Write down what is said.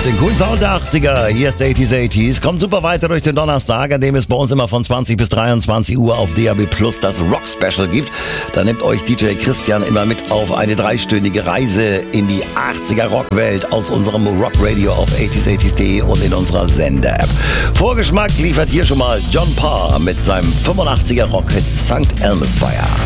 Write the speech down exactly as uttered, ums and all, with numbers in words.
den coolen Sound der achtziger. Hier ist achtziger achtziger. Kommt super weiter durch den Donnerstag, an dem es bei uns immer von zwanzig bis dreiundzwanzig Uhr auf D A B Plus das Rock Special gibt. Da nimmt euch D J Christian immer mit auf eine dreistündige Reise in die achtziger Rockwelt aus unserem Rock Radio auf achtziger achtziger punkt de und in unserer Sender-App. Vorgeschmack liefert hier schon mal John Parr mit seinem fünfundachtziger Rock-Hit Sankt Elmes Fire.